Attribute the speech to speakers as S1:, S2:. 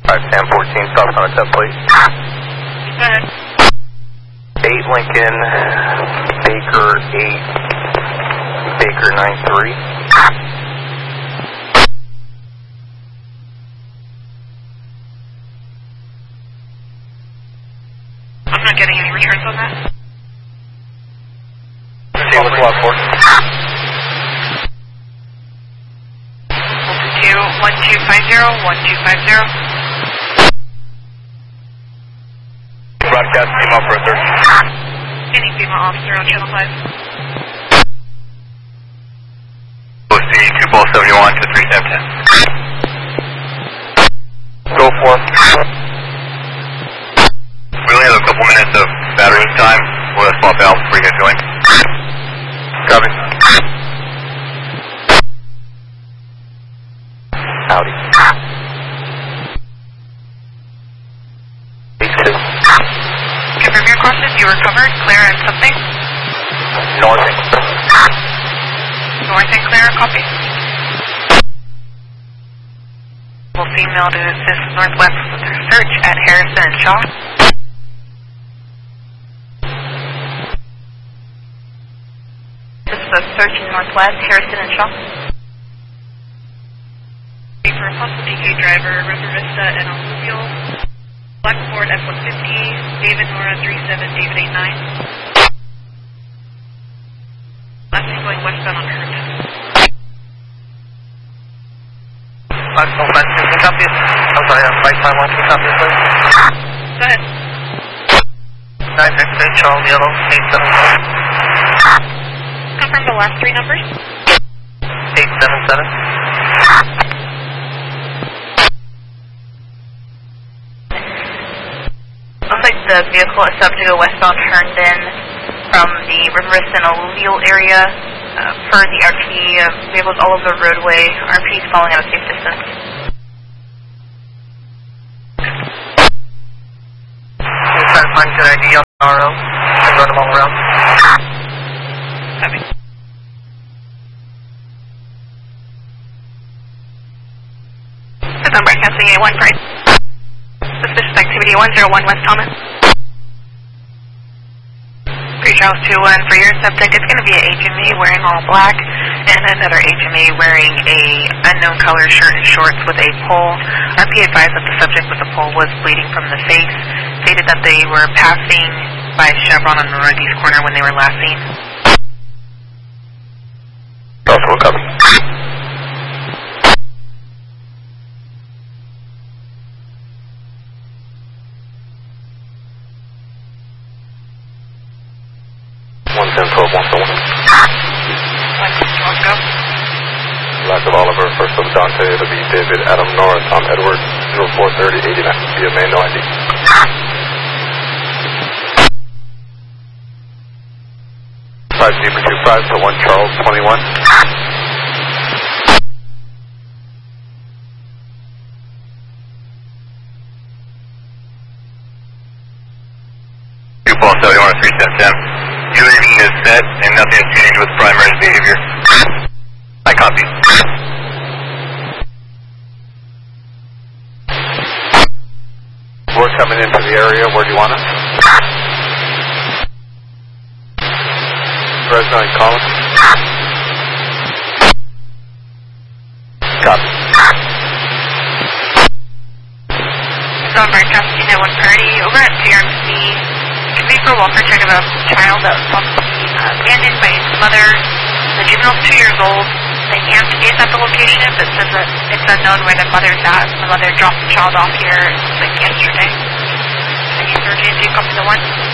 S1: 51014, stop on a 10, please.
S2: Go ahead.
S1: 8 Lincoln, Baker 8, Baker 93.
S2: I'm not getting any returns on that.
S1: See what's left for.
S2: 1250, 1250.
S1: Broadcast team operator.
S2: Any female officer on channel 5.
S1: OC 271 to 3710. Go for it. We only have a couple minutes of battery time. We'll swap out before you get going. Copy. Howdy. 82.
S2: Confirm your crossing. You were covered, clear, and something.
S1: North and
S2: North and clear, copy. Will female to assist Northwest with her search at Harrison and Shaw. This is a search in Northwest, Harrison and Shaw. For a possible DK driver, River Vista and Alluvial. Blackboard F-150, David Nora 37, David 89. Last one going westbound on Herndon.
S1: Blackboard 150, copy. I'm sorry, flight time 1, copy, please.
S2: Go ahead.
S1: 968 Charles Yellow, 877.
S2: Confirm the last 3 numbers.
S1: 877.
S2: Looks like the vehicle is up to go westbound Herndon from the River Vista and Alluvial area. Per the RP, vehicles all over the roadway. RP is following at a safe distance.
S1: We're trying to find good ID on RO and run them all around.
S2: Copy. I'm broadcasting A1 Price. Suspicious activity 101 West Thomas. Pre-Charles 21 for your subject. It's going to be an HME wearing all black and another HME wearing a unknown color shirt and shorts with a pole. RP advised that the subject with the pole was bleeding from the face. Stated that they were passing by Chevron on the northeast corner when they were last seen.
S1: Also copy. Lack of Oliver, first of Dante, it'll be David, Adam, Nora, Tom, Edward, 0430 89, BMA, no ID. 5025 for 1 Charles 21. Two Paul 71 3710. Everything is set and nothing has changed with primary behavior. I copy. We're coming into the area. Where do you want us? Fresno and Collins. Copy.
S2: So I'm broadcasting at 1 party over at CRMC. Can we for welfare check of a child that was possibly abandoned by its mother. The juvenile is 2 years old. The aunt is at the location, but says that it's unknown where the mother's at. The mother dropped the child off here like yesterday. Can you search into copy the 1?